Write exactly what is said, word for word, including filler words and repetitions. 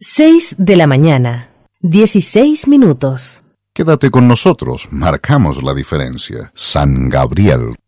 Seis de la mañana, dieciséis minutos. Quédate con nosotros, marcamos la diferencia. San Gabriel,